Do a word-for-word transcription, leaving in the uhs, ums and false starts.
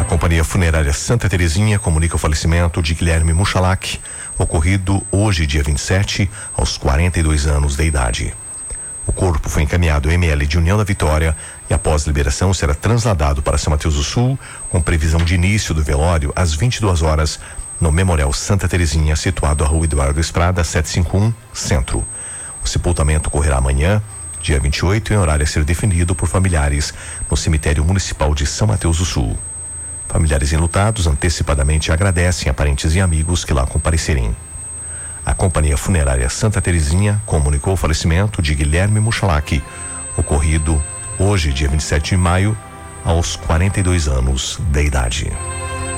Companhia Funerária Santa Terezinha comunica o falecimento de Guilherme Muchalak, ocorrido hoje, dia vinte e sete, aos quarenta e dois anos de idade. O corpo foi encaminhado ao M L de União da Vitória e, após liberação, será trasladado para São Mateus do Sul, com previsão de início do velório às vinte e duas horas, no Memorial Santa Terezinha, situado à Rua Eduardo Estrada, setecentos e cinquenta e um, Centro. O sepultamento ocorrerá amanhã, dia vinte e oito, em horário a ser definido por familiares no Cemitério Municipal de São Mateus do Sul. Familiares enlutados antecipadamente agradecem a parentes e amigos que lá comparecerem. A Companhia Funerária Santa Terezinha comunicou o falecimento de Guilherme Muchalak, ocorrido hoje, dia vinte e sete de maio, aos quarenta e dois anos de idade.